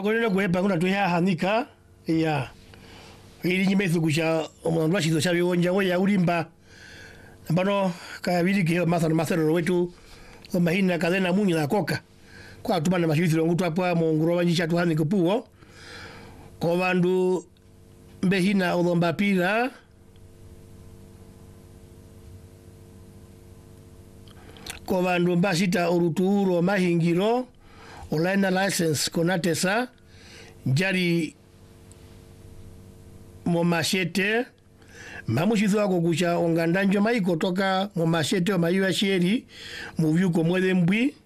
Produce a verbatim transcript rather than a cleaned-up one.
Akolele kuepa kuna tuya hanika ya ili nyimethu kusha omwandu shizo cha bionja we ya ulimba ambano ka biliki mathano mathano wetu omahina kadena munyi na koka kwa tumana mashiriti longutu hapa mongoro wanjisha tuhani kupuo kwa bandu mbehina odhomba pira kwa bandu mbasita orutuuro mahingiro olaina license konatesa njari momashete mamushizo wako kucha ongandanjo maiko toka momashete wa maiwa sheri muvyuko mwele mbwi